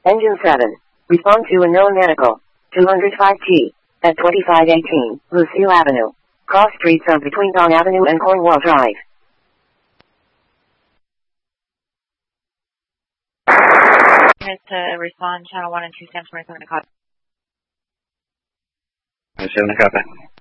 Engine 7. Respond to unknown medical. 205T. At 2518 Lucille Avenue. Cross streets of between Dawn Avenue and Cornwall Drive. To respond, channel 1 and 2 San Francisco. 7 copy.